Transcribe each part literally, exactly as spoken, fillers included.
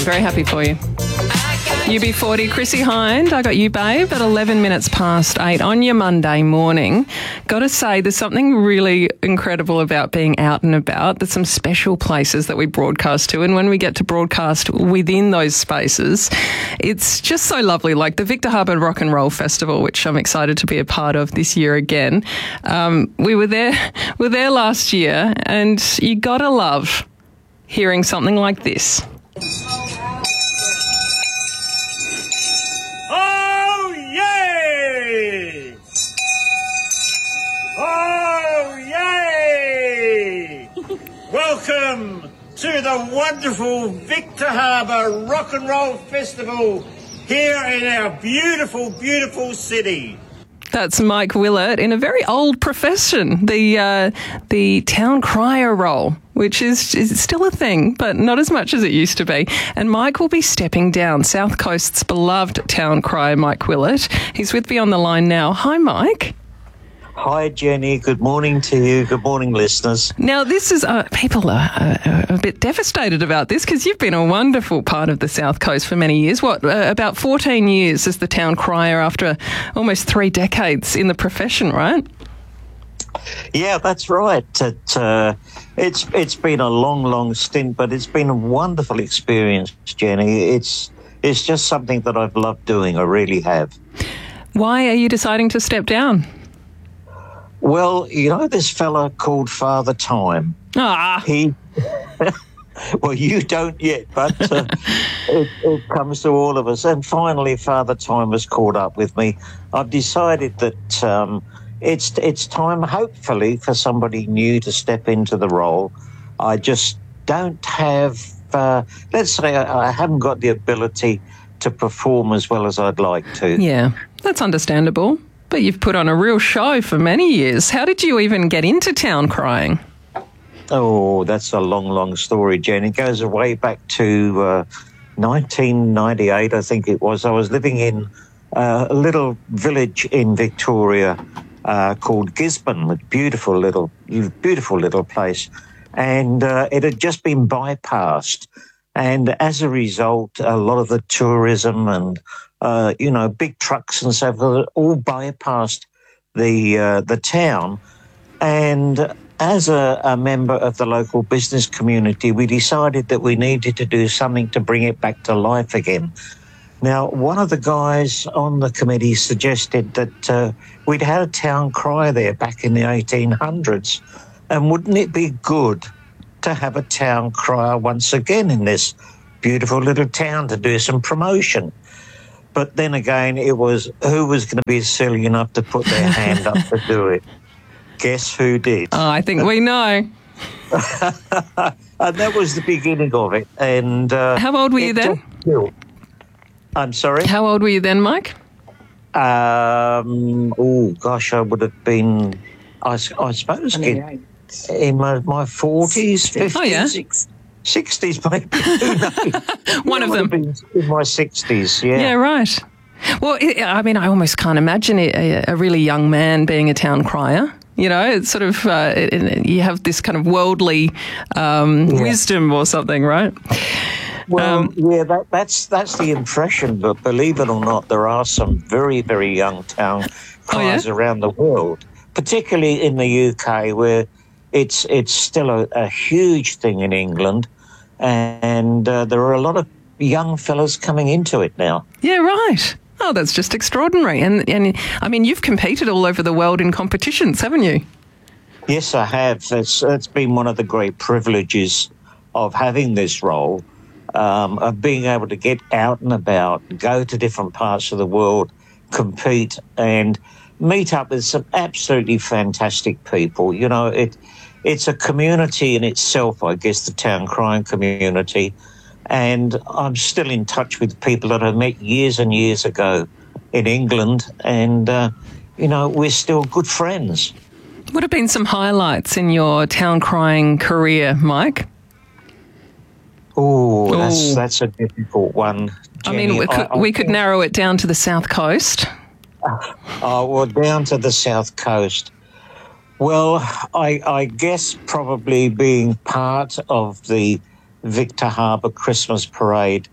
Very happy for you. U B forty, Chrissy Hind, I got you, babe, at eleven minutes past eight on your Monday morning. Got to say, there's something really incredible about being out and about. There's some special places that we broadcast to, and when we get to broadcast within those spaces, it's just so lovely, like the Victor Harbor Rock and Roll Festival, which I'm excited to be a part of this year again. Um, we were there, we were there last year, and you got to love hearing something like this. Welcome to the wonderful Victor Harbor Rock and Roll Festival here in our beautiful, beautiful city. That's Mike Willett in a very old profession, the uh, the town crier role, which is, is still a thing, but not as much as it used to be. And Mike will be stepping down, South Coast's beloved town crier, Mike Willett. He's with me on the line now. Hi, Mike. Hi, Jenny. Good morning to you. Good morning, listeners. Now, this is, uh, people are uh, a bit devastated about this because you've been a wonderful part of the South Coast for many years. What, uh, about fourteen years as the town crier after almost three decades in the profession, right? Yeah, that's right. It, uh, it's it's been a long, long stint, but it's been a wonderful experience, Jenny. It's it's just something that I've loved doing. I really have. Why are you deciding to step down? Well, you know this fella called Father Time. Ah, he. Well, you don't yet, but uh, it, it comes to all of us. And finally, Father Time has caught up with me. I've decided that um, it's it's time, hopefully, for somebody new to step into the role. I just don't have. Uh, let's say I, I haven't got the ability to perform as well as I'd like to. Yeah, that's understandable. But you've put on a real show for many years. How did you even get into town crying? Oh, that's a long, long story, Jen. It goes way back to uh, nineteen ninety-eight, I think it was. I was living in uh, a little village in Victoria uh, called Gisborne, a beautiful little, beautiful little place. And uh, it had just been bypassed. And as a result, a lot of the tourism and Uh, you know, big trucks and so forth all bypassed the uh, the town. And as a, a member of the local business community, we decided that we needed to do something to bring it back to life again. Now, one of the guys on the committee suggested that uh, we'd had a town crier there back in the eighteen hundreds. And wouldn't it be good to have a town crier once again in this beautiful little town to do some promotion? But then again, it was who was going to be silly enough to put their hand up to do it? Guess who did? Oh, I think we know. And that was the beginning of it. And uh, how old were you then? Just, I'm sorry? How old were you then, Mike? Um, oh, gosh, I would have been, I, I suppose, in, in my, my forties, fifties. Oh, yeah. sixties, maybe. Who knows? One of them. Been in my sixties, yeah. Yeah, right. Well, it, I mean, I almost can't imagine a, a really young man being a town crier. You know, it's sort of, uh, it, it, you have this kind of worldly um, yeah. wisdom or something, right? Well, um, yeah, that, that's that's the impression. But believe it or not, there are some very, very young town criers oh, yeah? around the world, particularly in the U K, where it's it's still a, a huge thing in England. And uh, there are a lot of young fellas coming into it now. Yeah, right. Oh, that's just extraordinary. And, and I mean, you've competed all over the world in competitions, haven't you? Yes, I have. It's, it's been one of the great privileges of having this role, um, of being able to get out and about, go to different parts of the world, compete and meet up with some absolutely fantastic people. You know, it... It's a community in itself, I guess, the town crying community. And I'm still in touch with people that I met years and years ago in England. And, uh, you know, we're still good friends. What have been some highlights in your town crying career, Mike? Oh, that's, that's a difficult one, Jenny. I mean, we could, I, I we could narrow it down to the South Coast. Oh, well, down to the South Coast. Well, I, I guess probably being part of the Victor Harbor Christmas Parade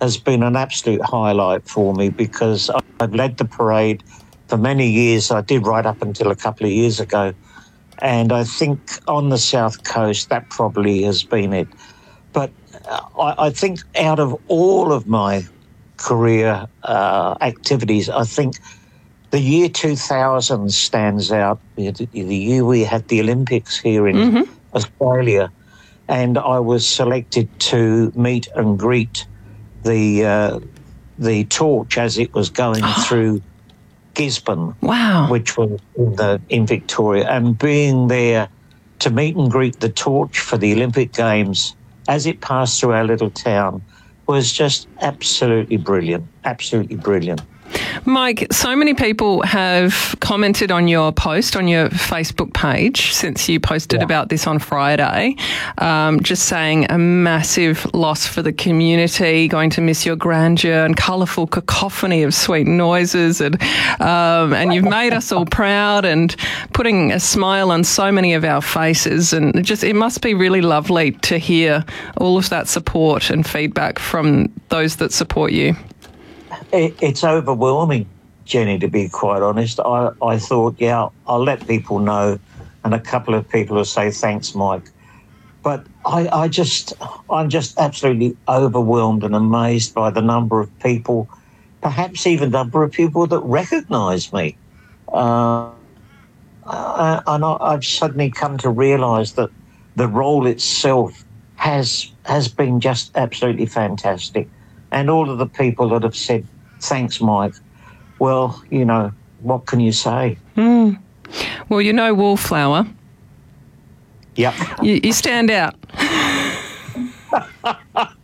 has been an absolute highlight for me because I've led the parade for many years. I did right up until a couple of years ago. And I think on the South Coast, that probably has been it. But I, I think out of all of my career uh, activities, I think the year two thousand stands out. The, the year we had the Olympics here in mm-hmm. Australia, and I was selected to meet and greet the uh, the torch as it was going through Gisborne, wow, which was in the in Victoria, and being there to meet and greet the torch for the Olympic Games as it passed through our little town was just absolutely brilliant, absolutely brilliant. Mike, so many people have commented on your post on your Facebook page since you posted yeah. about this on Friday, um, just saying a massive loss for the community, going to miss your grandeur and colourful cacophony of sweet noises, and um, and you've made us all proud and putting a smile on so many of our faces, and it just it must be really lovely to hear all of that support and feedback from those that support you. It's overwhelming, Jenny, to be quite honest. I, I thought, yeah, I'll let people know, and a couple of people will say, thanks, Mike. But I, I just, I'm just absolutely overwhelmed and amazed by the number of people, perhaps even the number of people that recognise me. Uh, and I, I've suddenly come to realise that the role itself has has been just absolutely fantastic. And all of the people that have said, thanks, Mike, well, you know, what can you say? Mm. Well, you know Wallflower. Yep. You, you stand out. Well,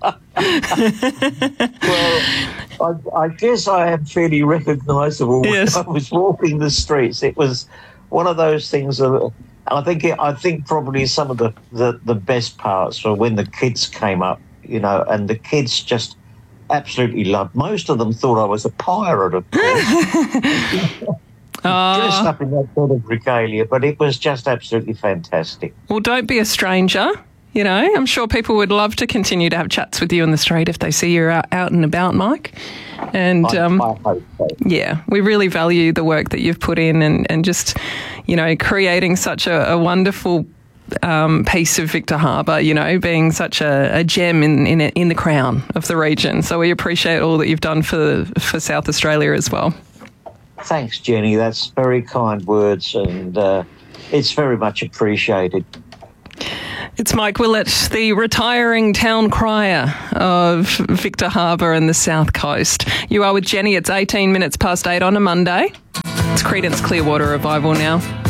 I, I guess I am fairly recognisable yes. when I was walking the streets. It was one of those things that I think, it, I think probably some of the, the, the best parts were when the kids came up, you know, and the kids just absolutely loved. Most of them thought I was a pirate, of course, uh, dressed up in that sort of regalia, but it was just absolutely fantastic. Well, don't be a stranger. You know, I'm sure people would love to continue to have chats with you on the street if they see you're out, out and about, Mike. And I, um, I hope so. Yeah, we really value the work that you've put in, and, and just, you know, creating such a, a wonderful Um, piece of Victor Harbor, you know, being such a, a gem in in, in the crown of the region. So we appreciate all that you've done for for South Australia as well. Thanks, Jenny. That's very kind words, and uh, it's very much appreciated. It's Mike Willett, the retiring town crier of Victor Harbor and the South Coast. You are with Jenny. It's eighteen minutes past eight on a Monday. It's Creedence Clearwater Revival now.